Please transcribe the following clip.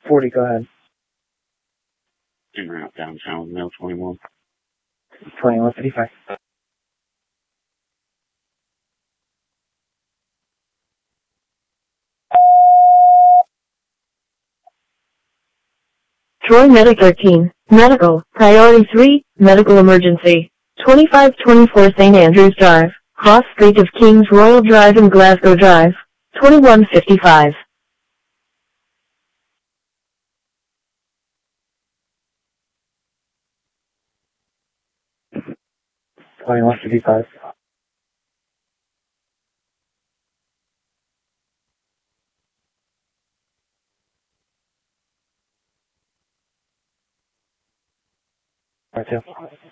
40, go ahead. En route downtown, mail 21. 2155. Troy Medic 13, Medical, Priority 3, Medical Emergency, 2524 St. Andrews Drive, Cross Street of Kings Royal Drive and Glasgow Drive, 2155. Twenty-one 55. Right,